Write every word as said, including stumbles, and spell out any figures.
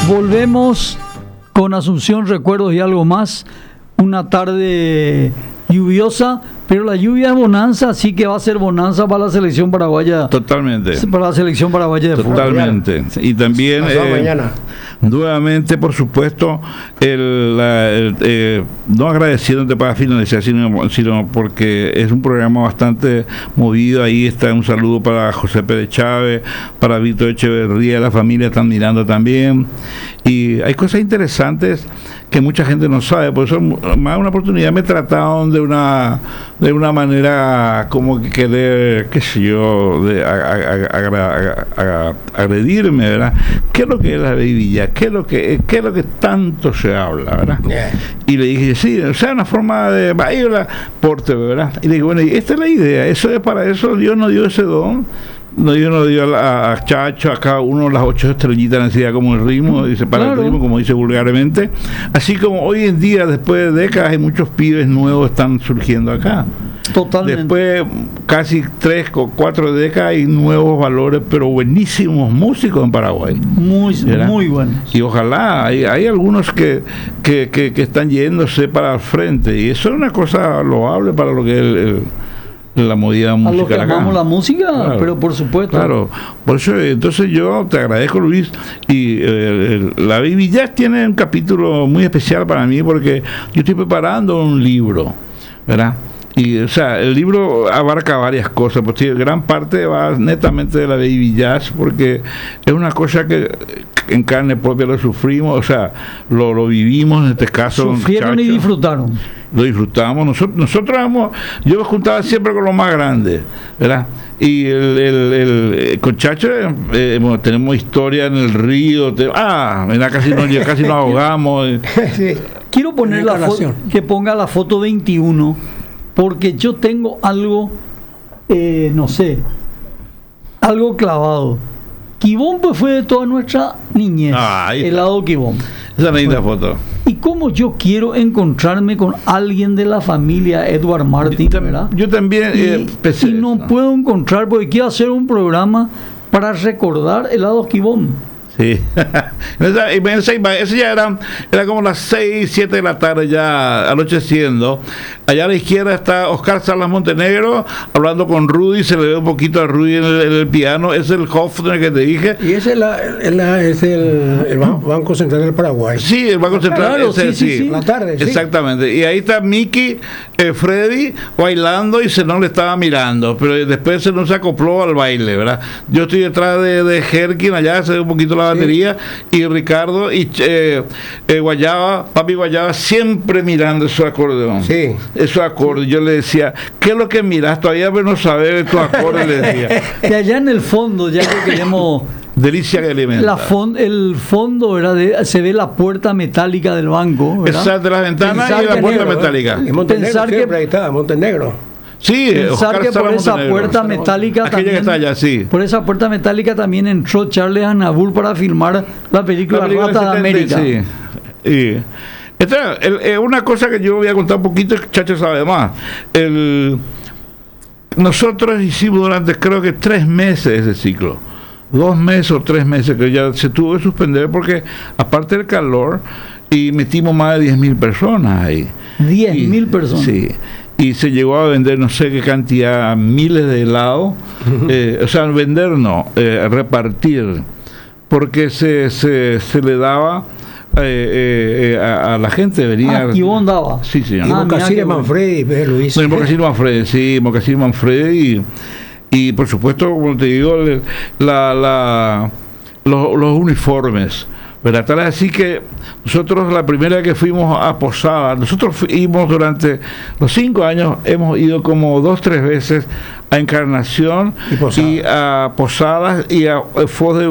Volvemos con Asunción, recuerdos y algo más. Una tarde lluviosa, pero la lluvia es bonanza, así que va a ser bonanza para la selección paraguaya. Totalmente. Para la selección paraguaya de fútbol. Totalmente. Y también eh, mañana. Nuevamente, por supuesto, el, la, el, eh, no agradeciéndote para finalizar, sino, sino porque es un programa bastante movido. Ahí está un saludo para José Pérez Chávez, para Víctor Echeverría, la familia están mirando también. Y hay cosas interesantes que mucha gente no sabe, por eso más una oportunidad me trataron de una de una manera como que querer, qué sé yo, de a, a, a, a, agredirme, ¿verdad? ¿Qué es lo que es la Baby Villa? ¿Qué es lo que qué es lo que tanto se habla, ¿verdad? Yeah. Y le dije, sí, o sea, una forma de bailar, porte, ¿verdad? Y le dije, bueno, y esta es la idea, eso es para eso, Dios nos dio ese don. No, yo no digo a, a Chacho, a cada uno las ocho estrellitas nacida como el ritmo, dice para claro. El ritmo, como dice vulgarmente. Así como hoy en día, después de décadas, hay muchos pibes nuevos están surgiendo acá. Totalmente. Después, casi tres o cuatro décadas, hay nuevos valores, pero buenísimos músicos en Paraguay. Muy, ¿verdad? Muy buenos. Y ojalá, hay, hay algunos que, que, que, que están yéndose para el frente, y eso es una cosa loable para lo que es el, el la movida musical. A lo que amamos la música, claro, pero por supuesto. Claro, por eso entonces yo te agradezco, Luis, y eh, la Baby Jazz tiene un capítulo muy especial para mí porque yo estoy preparando un libro, ¿verdad? Y, o sea, el libro abarca varias cosas, porque gran parte va netamente de la Baby Jazz, porque es una cosa que en carne propia lo sufrimos, o sea, lo, lo vivimos en este caso. Sufrieron Chacho, y disfrutaron. Lo disfrutamos. Nosotros, nosotros éramos, yo me juntaba siempre con los más grandes, ¿verdad? Y el, el, el con Chacho eh, bueno, tenemos historia en el río, te, ah, mira, casi nos, casi nos ahogamos. Sí. Quiero poner la foto, que ponga la foto veintiuno, porque yo tengo algo, eh, no sé, algo clavado. Quibón pues fue de toda nuestra niñez, ah, el lado Quibón. Esa linda foto. Y cómo yo quiero encontrarme con alguien de la familia Edward Martin, yo, ¿verdad? Yo también eh, y, pensé, y no, no puedo encontrar, porque quiero hacer un programa para recordar el lado Quibón. Sí, eso ya era, era como las seis, siete de la tarde, ya anocheciendo. Allá a la izquierda está Oscar Salas Montenegro hablando con Rudy, se le ve un poquito a Rudy en el, en el piano, es el Hofner que te dije. Y ese es, la, es, la, es el, el Banco Central del Paraguay. Sí, el Banco Central, claro, ese, sí, sí, sí. La tarde, sí. Exactamente, y ahí está Mickey, eh, Freddy bailando y Zenón le estaba mirando, pero después Zenón se acopló al baile, ¿verdad? Yo estoy detrás de, de Herkin, allá se ve un poquito la batería, sí. Y Ricardo y eh, eh, Guayaba, papi Guayaba, siempre mirando su acordeón. Sí. Esos acordes. Yo le decía, ¿qué es lo que miras? Todavía no sabes tu acorde, le decía. Y allá en el fondo, ya que queremos. Delicia que alimenta. La fond, el fondo, ¿verdad? De, se ve la puerta metálica del banco, ¿verdad? Exacto, las ventanas y la puerta negro, metálica. Y Montenegro, pensar que ahí está, Montenegro. Sí, pensar Oscar que por esa Montenegro. puerta metálica Aquella también, que está allá, sí. Por esa puerta metálica también entró Charles Aznavour para filmar la película, la película Rata de América. Sí. Y esta es una cosa que yo voy a contar un poquito, el Chacho sabe más. El, nosotros hicimos durante creo que tres meses ese ciclo. Dos meses o tres meses que ya se tuvo que suspender porque aparte del calor y metimos más de diez mil personas ahí. diez mil personas. Sí. Y se llegó a vender no sé qué cantidad, miles de helados, uh-huh. eh, o sea, vender no, eh, repartir, porque se, se, se le daba eh, eh, a, a la gente, venía... Ah, Quibón daba. Sí, señor. Y ah, Mocasín Manfredi, Luis. No, y Mocasín Manfredi, sí, Mocasín Manfredi, y, y por supuesto, como te digo, la, la, los, los uniformes. ¿Verdad? Tal es así que nosotros la primera vez que fuimos a Posada, nosotros fuimos durante los cinco años, hemos ido como dos, tres veces a Encarnación y, Posada. y a Posadas y a Foz de